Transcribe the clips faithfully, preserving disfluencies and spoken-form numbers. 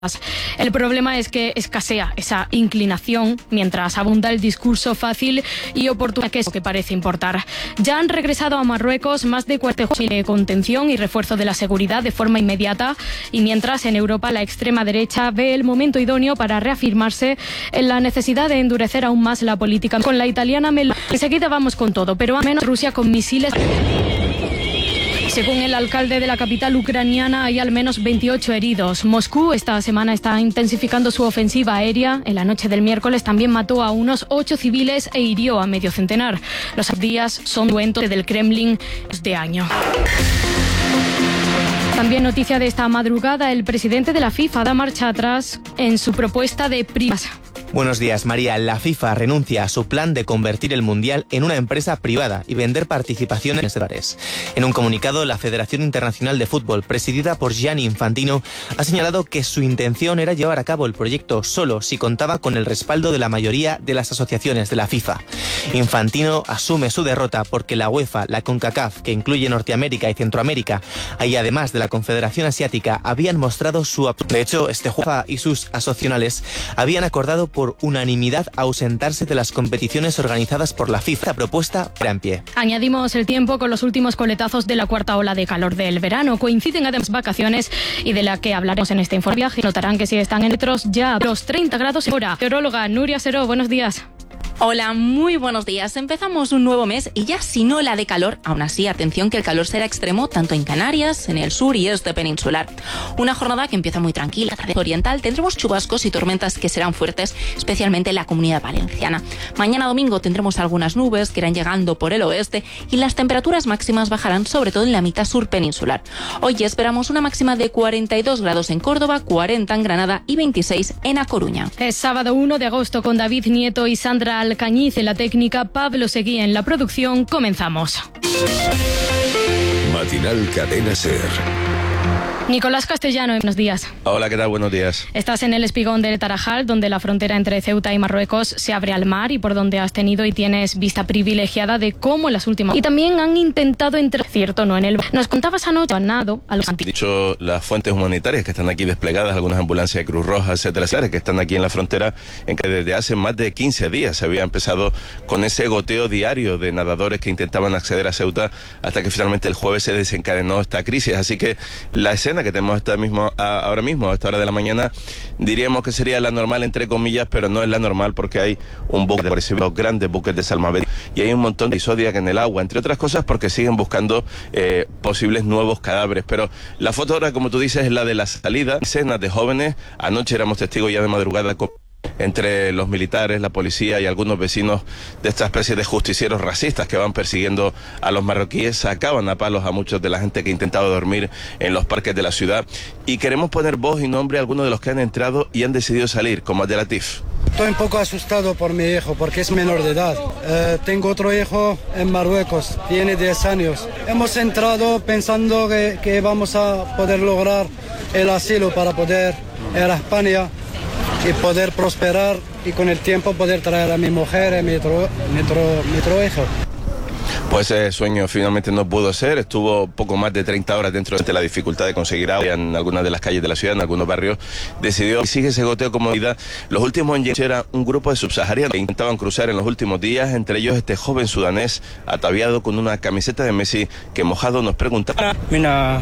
El problema es que escasea esa inclinación mientras abunda el discurso fácil y oportuno que es lo que parece importar. Ya han regresado a Marruecos más de cuarenta de contención y refuerzo de la seguridad de forma inmediata, y mientras en Europa la extrema derecha ve el momento idóneo para reafirmarse en la necesidad de endurecer aún más la política con la italiana Meloni. Enseguida vamos con todo, pero a menos Rusia con misiles. Según el alcalde de la capital ucraniana, hay al menos veintiocho heridos. Moscú esta semana está intensificando su ofensiva aérea. En la noche del miércoles también mató a unos ocho civiles e hirió a medio centenar. Los días son duentos del Kremlin de año. También noticia de esta madrugada, el presidente de la FIFA da marcha atrás en su propuesta de primas. Buenos días, María. La FIFA renuncia a su plan de convertir el Mundial en una empresa privada y vender participaciones en bares. En un comunicado, la Federación Internacional de Fútbol, presidida por Gianni Infantino, ha señalado que su intención era llevar a cabo el proyecto solo si contaba con el respaldo de la mayoría de las asociaciones de la FIFA. Infantino asume su derrota porque la UEFA, la CONCACAF, que incluye Norteamérica y Centroamérica, y además de la Confederación Asiática, habían mostrado su... De hecho, este juego y sus asociacionales habían acordado por por unanimidad ausentarse de las competiciones organizadas por la FIFA. La propuesta era en pie. Añadimos el tiempo con los últimos coletazos de la cuarta ola de calor del verano. Coinciden además vacaciones y de la que hablaremos en este informe. Notarán que si están en metros ya a los treinta grados en hora. Meteoróloga Nuria Seró, buenos días. Hola, muy buenos días. Empezamos un nuevo mes y ya sin ola de calor. Aún así, atención que el calor será extremo tanto en Canarias, en el sur y este peninsular. Una jornada que empieza muy tranquila. En la oriental tendremos chubascos y tormentas que serán fuertes, especialmente en la Comunidad Valenciana. Mañana domingo tendremos algunas nubes que irán llegando por el oeste y las temperaturas máximas bajarán sobre todo en la mitad sur peninsular. Hoy esperamos una máxima de cuarenta y dos grados en Córdoba, cuarenta en Granada y veintiséis en A Coruña. Es sábado uno de agosto con David Nieto y Sandra Alcañiz en la técnica, Pablo Seguía en la producción. Comenzamos. Matinal Cadena Ser. Nicolás Castellano, buenos días. Hola, ¿qué tal? Buenos días. Estás en el espigón del Tarajal, donde la frontera entre Ceuta y Marruecos se abre al mar y por donde has tenido y tienes vista privilegiada de cómo las últimas... Y también han intentado entrar, cierto, no en el... Nos contabas anoche, nado a los... Dicho las fuentes humanitarias que están aquí desplegadas, algunas ambulancias de Cruz Roja, etcétera, etcétera, que están aquí en la frontera, en que desde hace más de quince días se había empezado con ese goteo diario de nadadores que intentaban acceder a Ceuta hasta que finalmente el jueves se desencadenó esta crisis. Así que la escena que tenemos esta mismo, a, ahora mismo, a esta hora de la mañana, diríamos que sería la normal, entre comillas, pero no es la normal porque hay un buque, por ejemplo, los grandes buques de salvavidas, y hay un montón de Zodiac en el agua, entre otras cosas porque siguen buscando eh, posibles nuevos cadáveres. Pero la foto ahora, como tú dices, es la de la salida, escenas de jóvenes. Anoche éramos testigos ya de madrugada con... entre los militares, la policía y algunos vecinos de esta especie de justicieros racistas que van persiguiendo a los marroquíes, sacaban a palos a muchos de la gente que intentaba dormir en los parques de la ciudad. Y queremos poner voz y nombre a algunos de los que han entrado y han decidido salir, como Abdelatif. Estoy un poco asustado por mi hijo porque es menor de edad. Eh, tengo otro hijo en Marruecos, tiene diez años. Hemos entrado pensando que, que vamos a poder lograr el asilo para poder ir a España y poder prosperar y con el tiempo poder traer a mi mujer y mi otro, mi otro, mi otro hijo. Pues ese sueño finalmente no pudo ser. Estuvo poco más de treinta horas dentro de la dificultad de conseguir agua en algunas de las calles de la ciudad, en algunos barrios. Decidió y sigue ese goteo como vida. Los últimos en llegar era un grupo de subsaharianos que intentaban cruzar en los últimos días, entre ellos este joven sudanés ataviado con una camiseta de Messi que mojado nos preguntaba. Mina,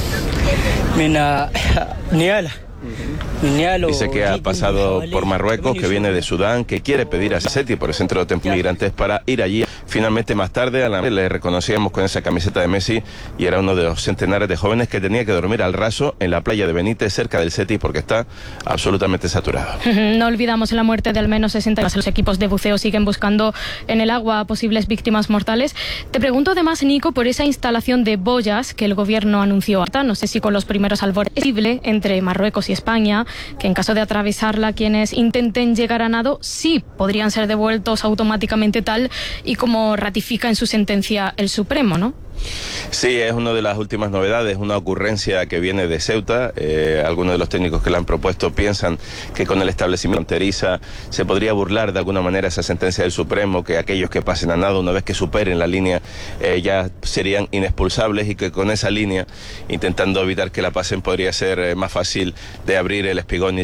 mina, niala. Dice que ha pasado por Marruecos, que viene de Sudán, que quiere pedir a SETI por el Centro de Templos Migrantes para ir allí. Finalmente, más tarde, a la le reconocíamos con esa camiseta de Messi y era uno de los centenares de jóvenes que tenía que dormir al raso en la playa de Benítez, cerca del SETI, porque está absolutamente saturado. No olvidamos la muerte de al menos sesenta. Los equipos de buceo siguen buscando en el agua a posibles víctimas mortales. Te pregunto además, Nico, por esa instalación de boyas que el gobierno anunció. No sé si con los primeros albores posible entre Marruecos y España, que en caso de atravesarla quienes intenten llegar a nado sí podrían ser devueltos automáticamente tal y como ratifica en su sentencia el Supremo, ¿no? Sí, es una de las últimas novedades, una ocurrencia que viene de Ceuta. Eh, algunos de los técnicos que la han propuesto piensan que con el establecimiento fronteriza se podría burlar de alguna manera esa sentencia del Supremo, que aquellos que pasen a nado una vez que superen la línea eh, ya serían inexpulsables, y que con esa línea, intentando evitar que la pasen, podría ser eh, más fácil de abrir el espigón